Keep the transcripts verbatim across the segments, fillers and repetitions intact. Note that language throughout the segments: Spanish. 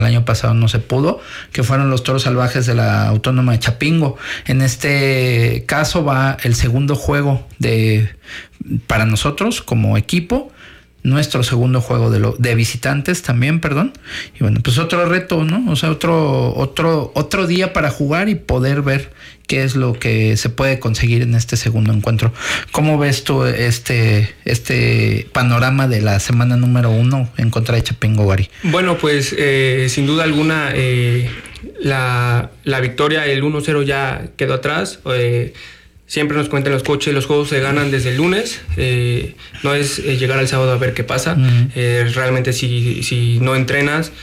el año pasado no se pudo, que fueron los Toros Salvajes de la Autónoma de Chapingo. En este caso va el segundo juego de para nosotros como equipo, nuestro segundo juego de, lo, de visitantes también, perdón. Y bueno, pues otro reto, ¿no? O sea, otro, otro, otro día para jugar y poder ver qué es lo que se puede conseguir en este segundo encuentro. ¿Cómo ves tú este, este panorama de la semana número uno en contra de Chapingo, Gary? Bueno, pues eh, sin duda alguna eh, la, la victoria, el uno cero ya quedó atrás. Eh, Siempre nos cuentan los coaches, los juegos se ganan desde el lunes, eh, no es eh, llegar al sábado a ver qué pasa. Uh-huh. eh, realmente si, si no entrenas,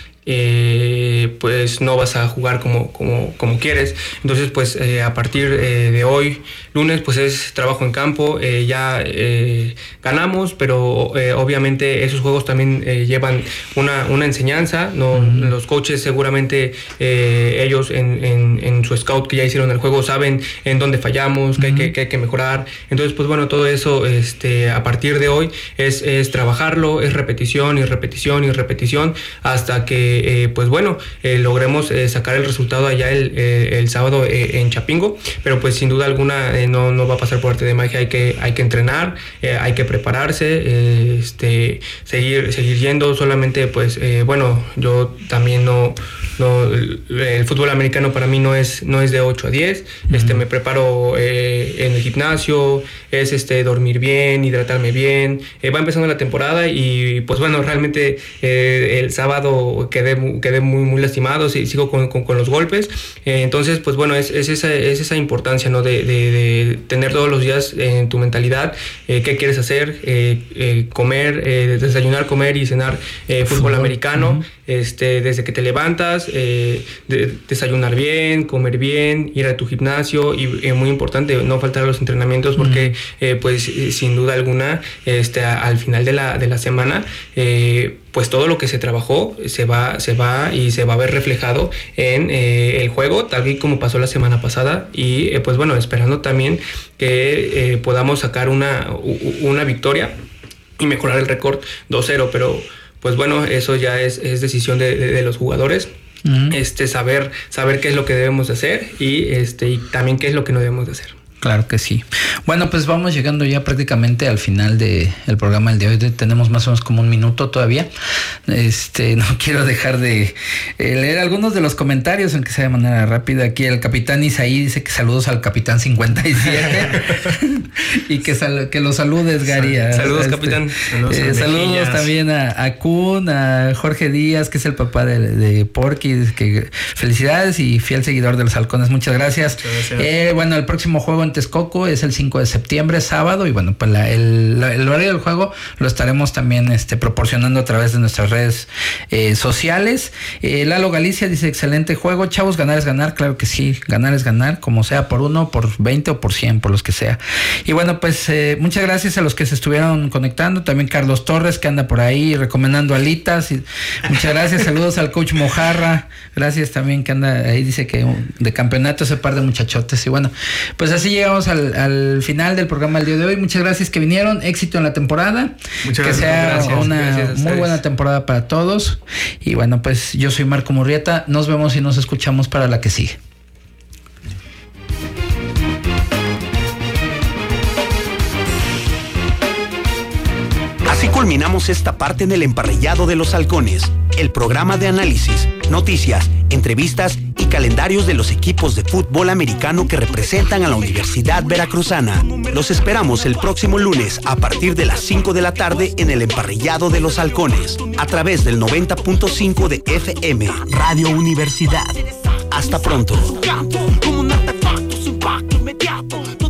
eh, pues no vas a jugar como, como, como quieres. Entonces, pues eh, a partir eh, de hoy, lunes, pues es trabajo en campo. Eh, ya eh, ganamos, pero eh, obviamente esos juegos también eh, llevan una, una enseñanza, ¿no? Uh-huh. Los coaches seguramente eh, ellos en, en, en su scout que ya hicieron el juego saben en dónde fallamos, uh-huh. que, hay que, que hay que mejorar. Entonces, pues bueno, todo eso este, a partir de hoy es, es trabajarlo, es repetición y repetición y repetición hasta que Eh, pues bueno, eh, logremos eh, sacar el resultado allá el, eh, el sábado eh, en Chapingo, pero pues sin duda alguna eh, no, no va a pasar por arte de magia, hay que, hay que entrenar, eh, hay que prepararse, eh, este, seguir, seguir yendo, solamente pues eh, bueno, yo también no, no, el fútbol americano para mí no es, no es de ocho a diez, uh-huh. este, me preparo eh, en el gimnasio, es este, dormir bien, hidratarme bien, eh, va empezando la temporada y pues bueno, realmente eh, el sábado quedé quedé muy muy lastimado y sigo con, con, con los golpes, eh, entonces pues bueno es, es, esa, es esa importancia, ¿no? de, de, de tener todos los días en tu mentalidad eh, qué quieres hacer, eh, eh, comer, eh, desayunar, comer y cenar eh, fútbol, fútbol americano, uh-huh. este, desde que te levantas, eh, de, desayunar bien, comer bien, ir a tu gimnasio y eh, muy importante no faltar a los entrenamientos porque uh-huh. eh, pues sin duda alguna este, a, al final de la, de la semana eh, pues todo lo que se trabajó se va, se va y se va a ver reflejado en eh, el juego, tal y como pasó la semana pasada y eh, pues bueno, esperando también que eh, podamos sacar una, una victoria y mejorar el récord dos cero, pero pues bueno, eso ya es, es decisión de, de, de los jugadores. Uh-huh. este saber, saber qué es lo que debemos de hacer y, este, y también qué es lo que no debemos de hacer. Claro que sí. Bueno, pues vamos llegando ya prácticamente al final del de programa del de hoy. Tenemos más o menos como un minuto todavía. Este, no quiero dejar de eh, leer algunos de los comentarios, aunque sea de manera rápida. Aquí el capitán Isaí dice que saludos al capitán cincuenta y siete y que, sal, que lo saludes, Gary. Saludos, este, capitán. Saludos, eh, saludos también a, a Kun, a Jorge Díaz, que es el papá de, de Porky. Que felicidades y fiel seguidor de los halcones. Muchas gracias. Muchas gracias. Eh, bueno, el próximo juego en Texcoco es el cinco de septiembre, sábado, y bueno, pues la, el, el horario del juego lo estaremos también este, proporcionando a través de nuestras redes eh, sociales. eh, Lalo Galicia dice: excelente juego, chavos, ganar es ganar. Claro que sí, ganar es ganar, como sea, por uno, por veinte o por cien, por los que sea. Y bueno, pues eh, muchas gracias a los que se estuvieron conectando, también Carlos Torres, que anda por ahí recomendando alitas, y muchas gracias. Saludos al coach Mojarra, gracias también, que anda ahí, dice que de campeonato ese par de muchachotes. Y bueno, pues así llegamos al, al final del programa del día de hoy. Muchas gracias que vinieron, éxito en la temporada. Muchas que gracias, sea gracias, una gracias muy buena temporada para todos. Y bueno, pues yo soy Marco Murrieta, nos vemos y nos escuchamos para la que sigue. Así culminamos esta parte en el emparrillado de los halcones, el programa de análisis, noticias, entrevistas y calendarios de los equipos de fútbol americano que representan a la Universidad Veracruzana. Los esperamos el próximo lunes a partir de las cinco de la tarde en el emparrillado de los halcones, a través del noventa punto cinco de F M, Radio Universidad. Hasta pronto.